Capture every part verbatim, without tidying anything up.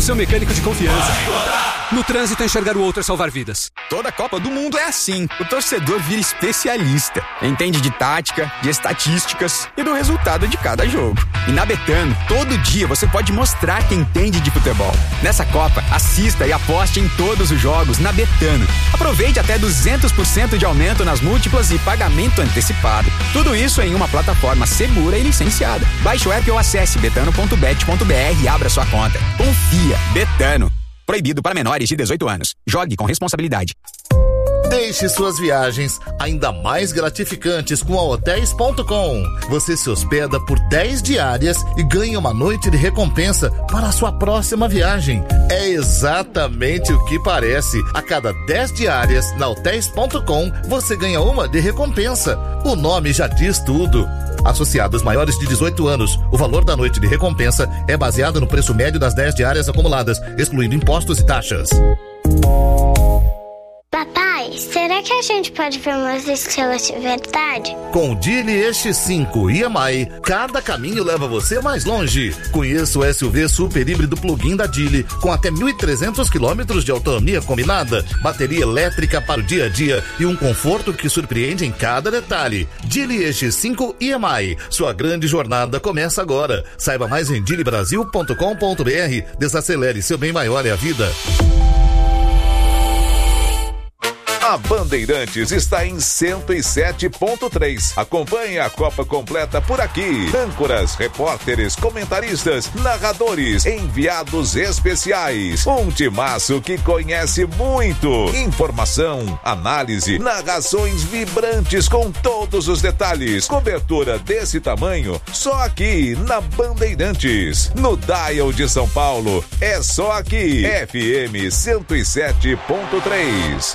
Seu mecânico de confiança. No trânsito, enxergar o outro é salvar vidas. Toda Copa do Mundo é assim. O torcedor vira especialista. Entende de tática, de estatísticas e do resultado de cada jogo. E na Betano, todo dia você pode mostrar que entende de futebol. Nessa Copa, assista e aposte em todos os jogos na Betano. Aproveite até duzentos por cento de aumento nas múltiplas e pagamento antecipado. Tudo isso em uma plataforma segura e licenciada. Baixe o app ou acesse betano ponto bet ponto b r e abra sua conta. Confia. Betano. Proibido para menores de dezoito anos. Jogue com responsabilidade. Deixe suas viagens ainda mais gratificantes com a hotéis ponto com. Você se hospeda por dez diárias e ganha uma noite de recompensa para a sua próxima viagem. É exatamente o que parece. A cada dez diárias na hotéis ponto com, você ganha uma de recompensa. O nome já diz tudo. Associados maiores de dezoito anos, o valor da noite de recompensa é baseado no preço médio das dez diárias acumuladas, excluindo impostos e taxas. Papai, será que a gente pode ver umas estrelas de verdade? Com o Geely E X cinco e M I, cada caminho leva você mais longe. Conheça o S U V super híbrido plug-in da Geely, com até mil e trezentos quilômetros de autonomia combinada, bateria elétrica para o dia a dia e um conforto que surpreende em cada detalhe. Geely E X cinco e M I, sua grande jornada começa agora. Saiba mais em geely brasil ponto com ponto b r. Desacelere, seu bem maior é a vida. A Bandeirantes está em cento e sete ponto três. Acompanhe a Copa completa por aqui. Âncoras, repórteres, comentaristas, narradores, enviados especiais. Um timaço que conhece muito. Informação, análise, narrações vibrantes com todos os detalhes. Cobertura desse tamanho só aqui na Bandeirantes. No Dial de São Paulo, é só aqui. F M cento e sete ponto três.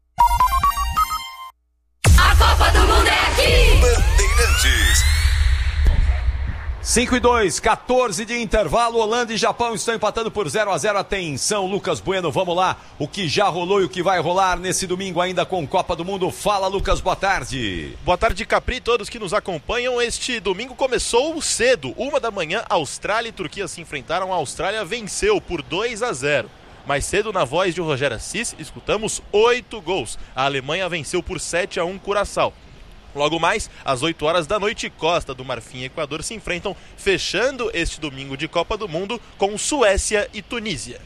A Copa do Mundo é aqui! Bandeirantes. cinco e dois, quatorze de intervalo. Holanda e Japão estão empatando por zero a zero. Atenção, Lucas Bueno, vamos lá. O que já rolou e o que vai rolar nesse domingo ainda com Copa do Mundo. Fala, Lucas, boa tarde. Boa tarde, Capri, todos que nos acompanham. Este domingo começou cedo. Uma da manhã, Austrália e Turquia se enfrentaram. A Austrália venceu por dois a zero. Mais cedo, na voz de Rogério Assis, escutamos oito gols. A Alemanha venceu por sete a um Curaçao. Logo mais, às oito horas da noite, Costa do Marfim e Equador se enfrentam, fechando este domingo de Copa do Mundo com Suécia e Tunísia.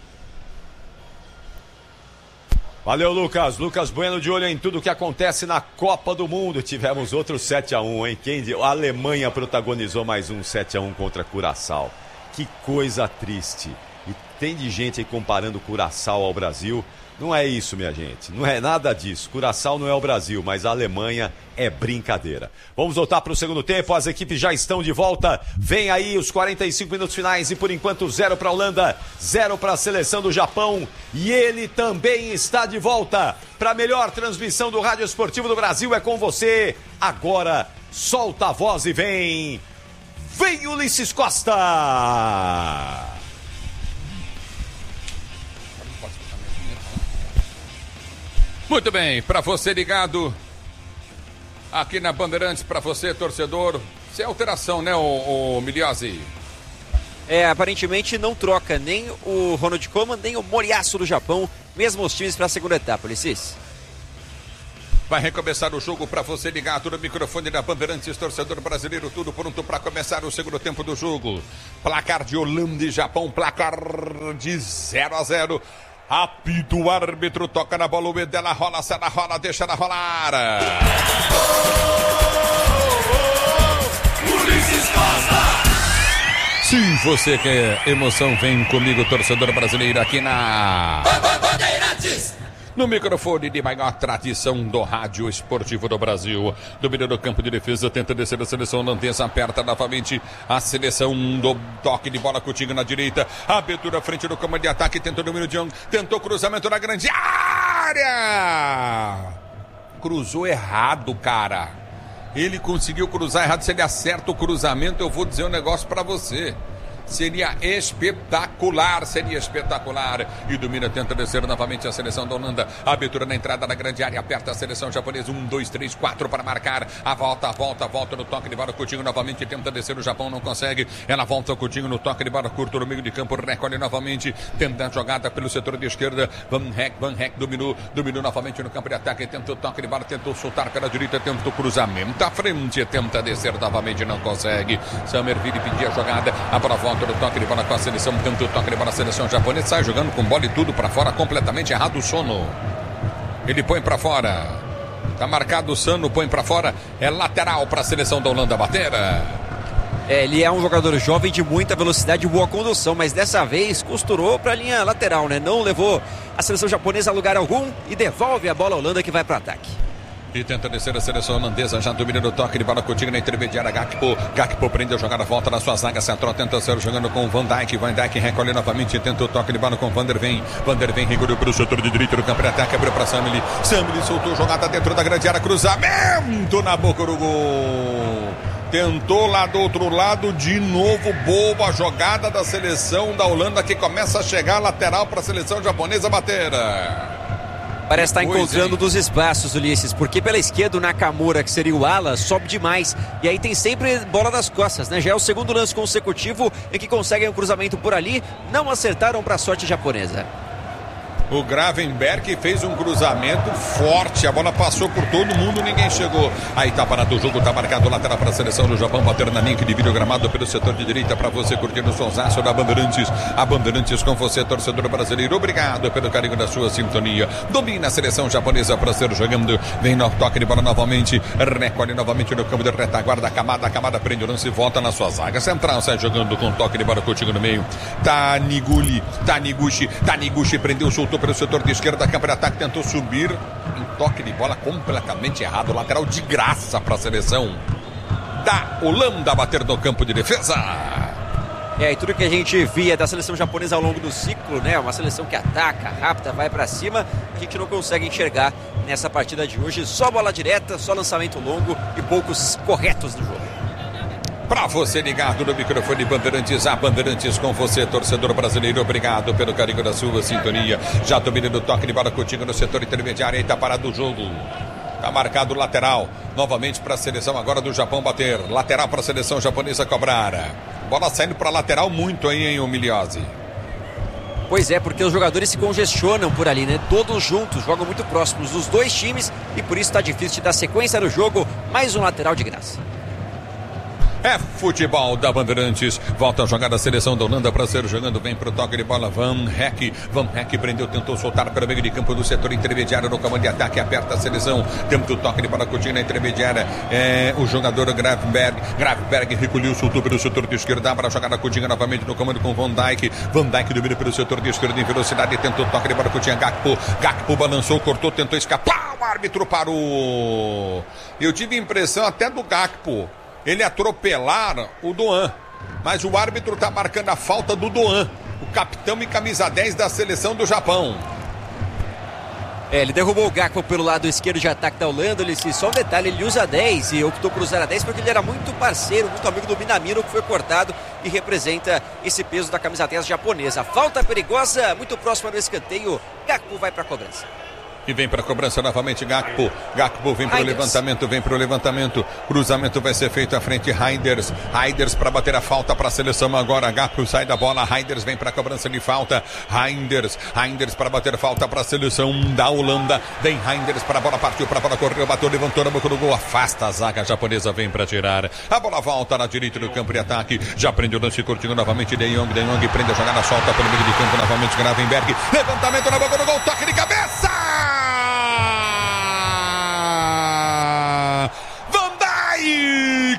Valeu, Lucas. Lucas Bueno de olho em tudo que acontece na Copa do Mundo. Tivemos outro sete a um, hein? Quem de... A Alemanha protagonizou mais um sete a um contra Curaçao. Que coisa triste. E tem de gente aí comparando Curaçao ao Brasil. Não é isso, minha gente. Não é nada disso. Curaçao não é o Brasil, mas a Alemanha é brincadeira. Vamos voltar para o segundo tempo. As equipes já estão de volta. Vem aí os quarenta e cinco minutos finais e por enquanto zero para a Holanda, zero para a seleção do Japão. E ele também está de volta para a melhor transmissão do Rádio Esportivo do Brasil. É com você. Agora, solta a voz e vem. Vem Ulisses Costa. Muito bem, para você ligado aqui na Bandeirantes, para você torcedor, sem alteração, né, o, o Miliozzi? É, aparentemente não troca nem o Ronald Koeman, nem o Moriyasu do Japão, mesmo os times para a segunda etapa, Ulisses. Vai recomeçar o jogo para você ligado no microfone da Bandeirantes, torcedor brasileiro, tudo pronto para começar o segundo tempo do jogo. Placar de Holanda e Japão, placar de zero a zero. Apito o árbitro, toca na bola, o Medela rola, sai na rola, deixa na rolar. Oh, oh, oh, Ulisses Costa! Se você quer emoção, vem comigo, torcedor brasileiro, aqui na Bandeirantes! No microfone de maior tradição do rádio esportivo do Brasil. Domina do campo de defesa, tenta descer a seleção holandesa, aperta novamente a seleção do toque de bola, Coutinho na direita, abertura à frente do comando de ataque, tentou o domínio de Young, tentou cruzamento na grande área. Cruzou errado, cara. Ele conseguiu cruzar errado. Se ele acerta o cruzamento, eu vou dizer um negócio pra você. Seria espetacular, seria espetacular. E domina, tenta descer novamente a seleção da Holanda. Abertura na entrada da grande área, aperta a seleção japonesa. Um, dois, três, quatro para marcar. A volta, a volta, a volta no toque de bola. Coutinho novamente tenta descer o Japão, não consegue. Ela volta o Coutinho no toque de bola curto no meio de campo. Recolhe novamente, tenta a jogada pelo setor de esquerda. Van Heck, Van Heck dominou, dominou novamente no campo de ataque. Tenta o toque de bola, tentou soltar pela direita, tenta o cruzamento à frente, tenta descer novamente, não consegue. Summerville pedia a jogada, a bola volta do toque de bola com a seleção, tenta o toque de bola, a seleção japonesa sai jogando com bola e tudo para fora, completamente errado o Sono. Ele põe para fora, tá marcado o Sano, põe para fora, é lateral para a seleção da Holanda bater. É, ele é um jogador jovem de muita velocidade e boa condução, mas dessa vez costurou para a linha lateral, né? Não levou a seleção japonesa a lugar algum e devolve a bola à Holanda, que vai para ataque. E tenta descer a seleção holandesa, já domina no toque de bola Coutinho na intermediária, Gakpo, Gakpo prende a jogada, volta na sua zaga central, tenta ser jogando com o Van Dijk, Van Dijk recolhe novamente, tenta o toque de bola com Van der Ven, Van der Ven recolheu para o setor de direito do campo de ataque, abriu para Samili, Samili soltou jogada dentro da grande área, cruzamento na boca do gol. Tentou lá do outro lado de novo, boa jogada da seleção da Holanda que começa a chegar lateral para a seleção japonesa bater. Parece estar encontrando dos espaços, Ulisses, porque pela esquerda o Nakamura, que seria o ala, sobe demais. E aí tem sempre bola nas costas, né? Já é o segundo lance consecutivo em que conseguem um cruzamento por ali. Não acertaram para a sorte japonesa. O Gravenberg fez um cruzamento forte, a bola passou por todo mundo, ninguém chegou. Aí tá parado o jogo, tá marcado lateral para a seleção do Japão, bater na linha que divide o gramado pelo setor de direita para você curtir o sonsaço da Bandeirantes. A Bandeirantes com você, torcedor brasileiro, obrigado pelo carinho da sua sintonia. Domina a seleção japonesa para ser jogando, vem no toque de bola novamente, recolhe novamente no campo de retaguarda, a camada, a camada prende o lance, volta na sua zaga central, sai jogando com toque de bola contigo no meio. Taniguchi, Taniguchi, Taniguchi prendeu, soltou pelo setor de esquerda, campo de ataque, tentou subir em toque de bola completamente errado, lateral de graça para a seleção da Holanda bater no campo de defesa. É, e tudo que a gente via da seleção japonesa ao longo do ciclo, né, uma seleção que ataca, rápida, vai para cima, a gente não consegue enxergar nessa partida de hoje, só bola direta, só lançamento longo e poucos corretos no jogo. Para você ligado no microfone Bandeirantes, a Bandeirantes com você, torcedor brasileiro, obrigado pelo carinho da sua sintonia. Já dominando o toque de bola contigo no setor intermediário, aí tá parado o jogo. Tá marcado o lateral, novamente para a seleção agora do Japão bater. Lateral para a seleção japonesa cobrar. Bola saindo para lateral muito aí, hein, Miliose? Pois é, porque os jogadores se congestionam por ali, né? Todos juntos, jogam muito próximos dos dois times e por isso tá difícil de dar sequência no jogo. Mais um lateral de graça. É futebol da Bandeirantes. Volta a jogar a seleção da Holanda para ser jogando. Vem pro toque de bola. Van Heck. Van Heck prendeu, tentou soltar pelo meio de campo do setor intermediário no comando de ataque. Aperta a seleção. Tenta o toque de bola curtinho na intermediária. É o jogador Gravenberg. Gravenberg recolheu, soltou pelo setor de esquerda para jogar a curtinha novamente no comando com Van Dijk. Van Dijk domina pelo setor de esquerda em velocidade. Tentou o toque de bola curtinha. Gakpo. Gakpo balançou, cortou, tentou escapar. O árbitro parou. Eu tive impressão até do Gakpo ele atropelar o Doan, mas o árbitro está marcando a falta do Doan, o capitão e camisa dez da seleção do Japão. É, ele derrubou o Gakpo pelo lado esquerdo de ataque da Holanda. Ele, só um detalhe, ele usa dez e optou por usar a dez porque ele era muito parceiro, muito amigo do Minamino, que foi cortado e representa esse peso da camisa dez japonesa. Falta perigosa, muito próxima do escanteio. Gakpo vai para a cobrança. E vem para a cobrança novamente Gakpo. Gakpo vem para o levantamento, vem para o levantamento. Cruzamento vai ser feito à frente. Reinders. Reinders para bater a falta para a seleção agora. Gakpo sai da bola. Reinders vem para a cobrança de falta. Reinders. Reinders para bater falta para a seleção da Holanda. Vem Reinders para a bola, partiu para a bola, correu, bateu, levantou na boca do gol. Afasta a zaga japonesa, vem para tirar. A bola volta na direita do campo de ataque. Já prende o lance curtinho novamente. De Jong. De Jong prende a jogada, solta pelo meio de campo novamente. Gravenberg. Levantamento na boca do gol. Toque de